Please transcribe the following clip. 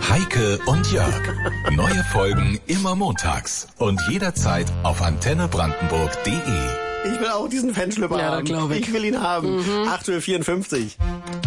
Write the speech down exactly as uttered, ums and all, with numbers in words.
Heike und Jörg. Neue Folgen immer montags und jederzeit auf antenne brandenburg punkt de. Ich will auch diesen Fanschlüpper Ja, haben. glaub ich. Ich will ihn haben. Mhm. acht Uhr vierundfünfzig.